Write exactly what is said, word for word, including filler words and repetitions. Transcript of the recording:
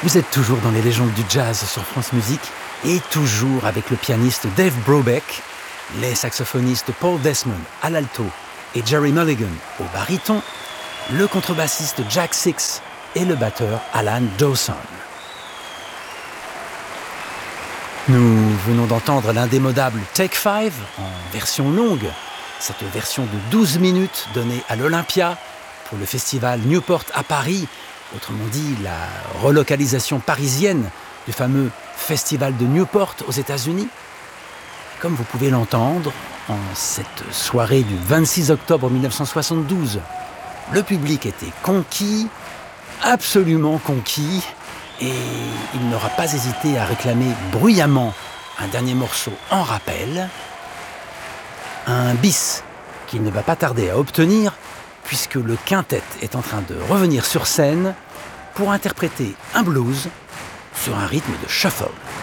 Vous êtes toujours dans les légendes du jazz sur France Musique et toujours avec le pianiste Dave Brubeck, les saxophonistes Paul Desmond à l'alto et Jerry Mulligan au baryton, le contrebassiste Jack Six et le batteur Alan Dawson. Nous venons d'entendre l'indémodable Take Five en version longue, cette version de douze minutes donnée à l'Olympia pour le festival Newport à Paris, autrement dit la relocalisation parisienne du fameux festival de Newport aux États-Unis. Comme vous pouvez l'entendre, en cette soirée du vingt-six octobre mille neuf cent soixante-douze, le public était conquis, absolument conquis, et il n'aura pas hésité à réclamer bruyamment un dernier morceau en rappel, un bis qu'il ne va pas tarder à obtenir, puisque le quintet est en train de revenir sur scène pour interpréter un blues sur un rythme de shuffle.